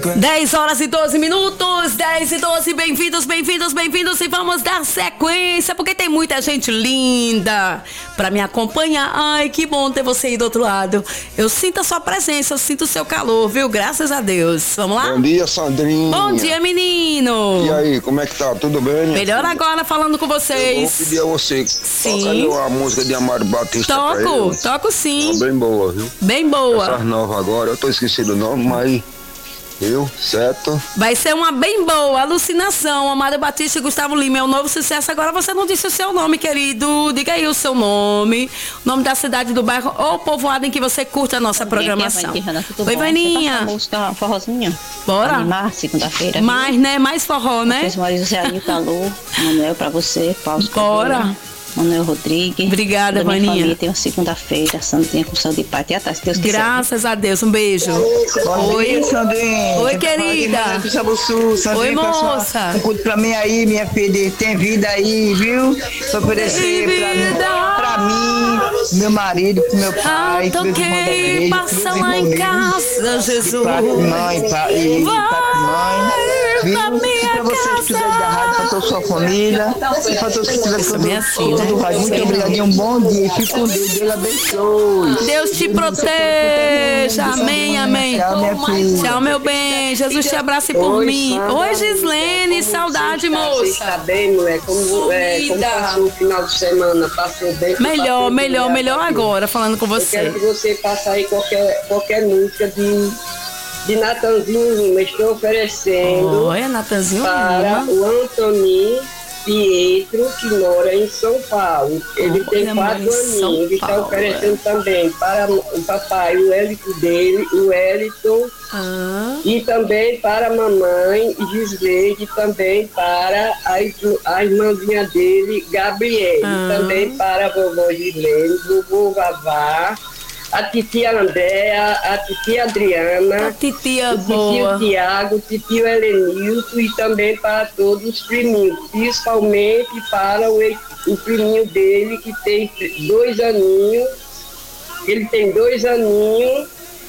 10 horas e 12 minutos, 10 e 12, bem-vindos e vamos dar sequência, porque tem muita gente linda pra me acompanhar. Ai, que bom ter você aí do outro lado. Eu sinto a sua presença, eu sinto o seu calor, viu? Graças a Deus. Vamos lá? Bom dia, Sandrinha. Bom dia, menino. E aí, como é que tá? Tudo bem? Melhor agora falando com vocês. Eu vou pedir a você, toca a música de Amado Batista pra ele. Toco sim. Bem boa, viu? Bem boa. Essas novas agora, eu tô esquecido o nome, mas... Viu? Certo? Vai ser uma bem boa, Alucinação, Amado Batista e Gustavo Lima, é um novo sucesso. Agora você não disse o seu nome, querido. Diga aí o seu nome, o nome da cidade, do bairro ou povoado em que você curte a nossa programação. Oi, Vaninha. Música forrozinha. Bora. Animar, segunda-feira. Mais, né? Mais forró, né? Fez Maria José aí, calor. Manuel pra você, Paulo. Bora. Manuel Rodrigues. Obrigada, Vaninha. Vaninha. Tem uma segunda-feira, Sandrinha com saúde e paz. Até a se Deus quiser. Graças a Deus, um beijo. Oi, Sandrinha. Oi, querida. Oi, moça. Um culto pra mim aí, minha filha. Tem vida aí, viu? Pra oferecer pra mim, meu marido, pro meu pai, pro meu irmão da igreja, passa lá em casa, Jesus. Pai, mãe, pai, viu? Pra você que estiver da rádio, pra toda a sua família, e pra todos que estiverem todo o rádio. Muito obrigado, um bom dia. Fique com Deus, Deus abençoe. Deus te proteja. Amém, amém. Tchau, minha filha. Tchau, meu bem. Jesus te abrace por mim. Oi, Gislene. Saudade, moça. Você está bem, mulher? Como passou o final de semana? Passou bem? Melhor agora, falando com você. Eu quero que você passe aí qualquer música de Natanzinho Lima. Estou oferecendo Natanzinho para Lima. o Antônio Pietro, que mora em São Paulo. Ele tem 4 aninhos. Ele está oferecendo também para o papai, o Wellington dele, o Wellington, e também para a mamãe Gisleide, também para a irmãzinha dele, Gabriele, também para a vovó Gislene, vovô Vavá, a titia Andréa, a titia Adriana, a titia o tio Tiago, o tio Helenilton e também para todos os priminhos, principalmente para o priminho dele que tem 2 aninhos, ele tem 2 aninhos,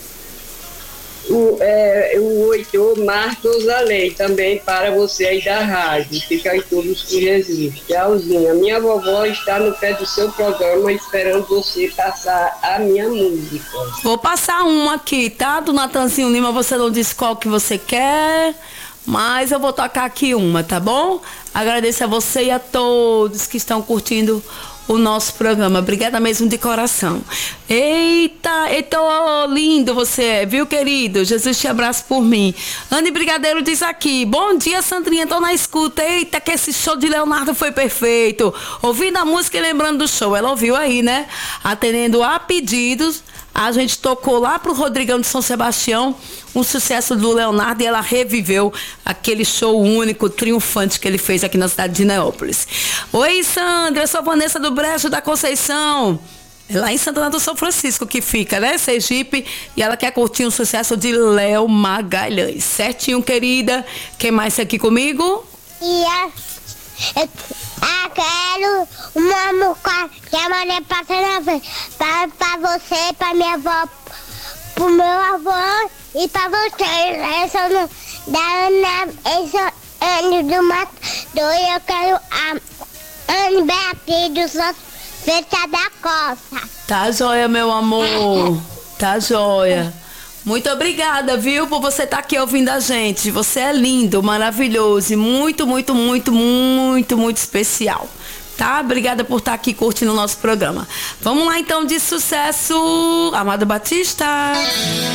o Heitor Marcos Além, também para você aí da rádio. Fica aí todos com Jesus. Tchauzinho. Minha vovó está no pé do seu programa esperando você passar a minha música. Vou passar uma aqui, tá? Do Natanzinho Lima, você não disse qual que você quer, mas eu vou tocar aqui uma, tá bom? Agradeço a você e a todos que estão curtindo o nosso programa. Obrigada mesmo de coração. Eita, lindo você é, viu, querido? Jesus te abraça por mim. Anne Brigadeiro diz aqui: bom dia, Sandrinha, tô na escuta. Eita, que esse show de Leonardo foi perfeito. Ouvindo a música e lembrando do show. Ela ouviu aí, né? Atendendo a pedidos, a gente tocou lá pro Rodrigão de São Sebastião um sucesso do Leonardo e ela reviveu aquele show único, triunfante que ele fez aqui na cidade de Neópolis. Oi, Sandra, eu sou a Vanessa do Brejo da Conceição. É lá em Santana do São Francisco que fica, né? Sergipe. E ela quer curtir um sucesso de Léo Magalhães. Certinho, querida. Quem mais aqui comigo? Eu quero uma música que a mulher passa na frente. Pra você, pra minha avó, pro meu avô e pra você. Esse é o nome da Ana, esse é o Anne do Mato. Eu quero a Anne Beatriz dos Santos Feita da Costa. Tá joia, meu amor. Tá joia. Muito obrigada, viu, por você estar aqui ouvindo a gente. Você é lindo, maravilhoso e muito especial. Tá? Obrigada por estar aqui curtindo o nosso programa. Vamos lá, então, de sucesso, Amado Batista.